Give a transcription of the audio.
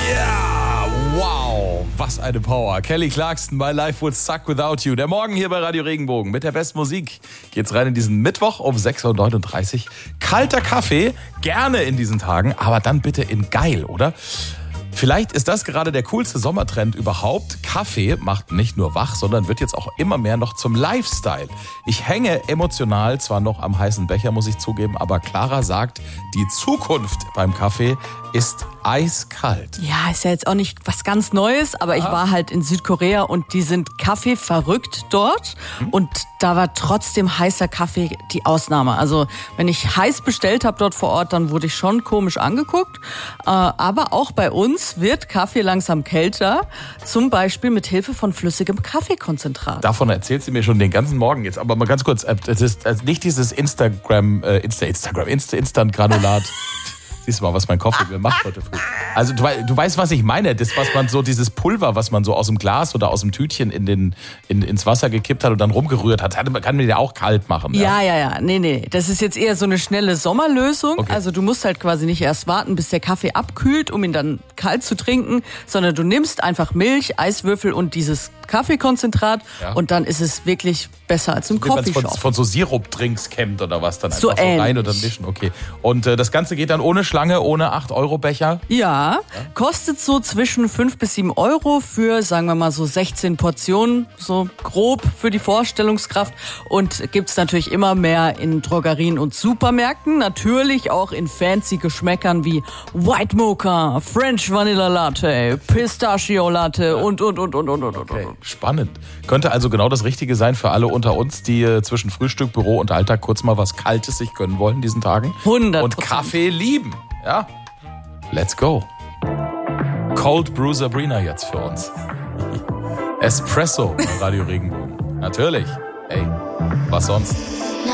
Ja, wow, was eine Power. Kelly Clarkson, My Life Would Suck Without You. Der Morgen hier bei Radio Regenbogen mit der besten Musik. Geht's rein in diesen Mittwoch um 6.39 Uhr. Kalter Kaffee, gerne in diesen Tagen, aber dann bitte in geil, oder? Vielleicht ist das gerade der coolste Sommertrend überhaupt. Kaffee macht nicht nur wach, sondern wird jetzt auch immer mehr noch zum Lifestyle. Ich hänge emotional zwar noch am heißen Becher, muss ich zugeben, aber Clara sagt, die Zukunft beim Kaffee ist eiskalt. Ja, ist ja jetzt auch nicht was ganz Neues, aber ich war halt in Südkorea und die sind Kaffee verrückt dort. Und da war trotzdem heißer Kaffee die Ausnahme. Also wenn ich heiß bestellt habe dort vor Ort, dann wurde ich schon komisch angeguckt. Aber auch bei uns wird Kaffee langsam kälter, zum Beispiel mit Hilfe von flüssigem Kaffeekonzentrat. Davon erzählt sie mir schon den ganzen Morgen jetzt. Aber mal ganz kurz, es ist nicht dieses Instant-Granulat. Siehst du mal, was mein Kopf mit mir macht heute früh. Also du weißt, was ich meine. Das, was man so, dieses Pulver, was man so aus dem Glas oder aus dem Tütchen ins Wasser gekippt hat und dann rumgerührt hat, kann man ja auch kalt machen. Ja. Nee. Das ist jetzt eher so eine schnelle Sommerlösung. Okay. Also du musst halt quasi nicht erst warten, bis der Kaffee abkühlt, um ihn dann kalt zu trinken, sondern du nimmst einfach Milch, Eiswürfel und dieses Kaffeekonzentrat und dann ist es wirklich besser als im Coffeeshop. Wenn man von so Sirup-Drinks kennt oder was, dann einfach so rein oder mischen. Okay. Und das Ganze geht dann ohne Schlange, ohne 8-Euro-Becher? Ja, kostet so zwischen 5 bis 7 Euro für, sagen wir mal, so 16 Portionen, so grob für die Vorstellungskraft. Und gibt's natürlich immer mehr in Drogerien und Supermärkten. Natürlich auch in fancy Geschmäckern wie White Mocha, French Vanilla Latte, Pistachio Latte und. Okay, spannend. Könnte also genau das Richtige sein für alle unter uns, die zwischen Frühstück, Büro und Alltag kurz mal was Kaltes sich gönnen wollen in diesen Tagen. 100%. Und Kaffee lieben. Ja, let's go. Cold Brew Sabrina jetzt für uns. Espresso, Radio Regenbogen. Natürlich. Ey, was sonst?